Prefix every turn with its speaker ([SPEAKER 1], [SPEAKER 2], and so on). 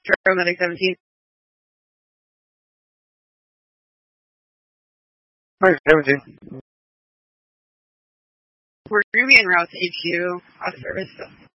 [SPEAKER 1] Paramedic 17.
[SPEAKER 2] Hi, 17.
[SPEAKER 1] We're going to be en route to HQ out of service. So.